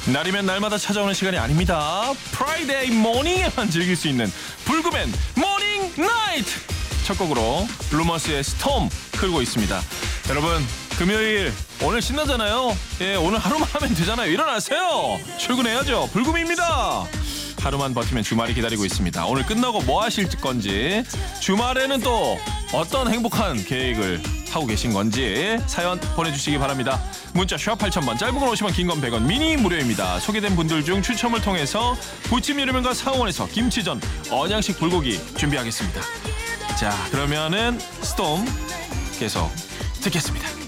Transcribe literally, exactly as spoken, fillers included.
날이면 날마다 찾아오는 시간이 아닙니다. 프라이데이 모닝에만 즐길 수 있는 불금엔 모닝 나이트. 첫 곡으로 루머스의 스톰 흐르고 있습니다. 여러분 금요일 오늘 신나잖아요. 예, 오늘 하루만 하면 되잖아요. 일어나세요. 출근해야죠. 불금입니다. 하루만 버티면 주말이 기다리고 있습니다. 오늘 끝나고 뭐 하실 건지, 주말에는 또 어떤 행복한 계획을 하고 계신 건지 사연 보내주시기 바랍니다. 문자 샵 팔천 번, 짧은 건 오십 원, 긴 건 백 원, 미니 무료입니다. 소개된 분들 중 추첨을 통해서 부침 유리면과 상원에서 김치전, 언양식 불고기 준비하겠습니다. 자, 그러면은 스톰 계속 듣겠습니다.